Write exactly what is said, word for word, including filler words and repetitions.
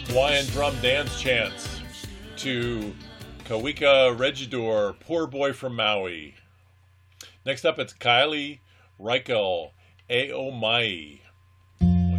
Hawaiian drum dance chants to Kawika Regidor, Poor Boy from Maui. Next up, it's Kylie Reichel, Ao Mai.